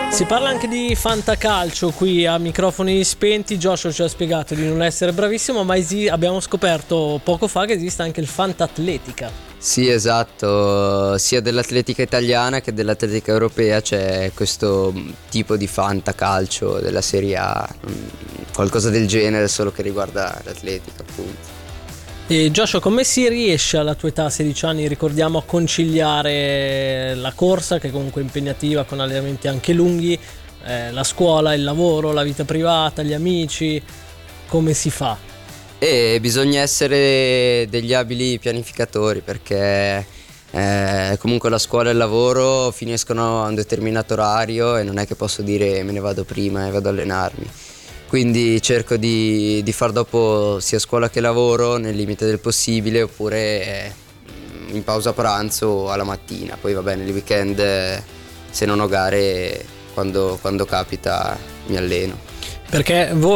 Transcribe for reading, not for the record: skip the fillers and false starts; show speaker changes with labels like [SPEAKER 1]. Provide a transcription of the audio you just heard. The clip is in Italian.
[SPEAKER 1] Si parla anche di fantacalcio qui a microfoni spenti. Joshua ci ha spiegato di non essere bravissimo, ma abbiamo scoperto poco fa che esiste anche il fantatletica.
[SPEAKER 2] Sì, esatto, sia dell'atletica italiana che dell'atletica europea c'è questo tipo di fantacalcio della Serie A, qualcosa del genere, solo che riguarda l'atletica, appunto.
[SPEAKER 1] E Joshua, come si riesce alla tua età, 16 anni, ricordiamo, a conciliare la corsa, che è comunque impegnativa, con allenamenti anche lunghi, la scuola, il lavoro, la vita privata, gli amici? Come si fa?
[SPEAKER 2] E bisogna essere degli abili pianificatori, perché comunque la scuola e il lavoro finiscono a un determinato orario e non è che posso dire me ne vado prima e vado a allenarmi. Quindi cerco di far dopo sia scuola che lavoro nel limite del possibile, oppure in pausa pranzo o alla mattina. Poi va bene, il weekend, se non ho gare, quando capita mi alleno.
[SPEAKER 1] Perché voi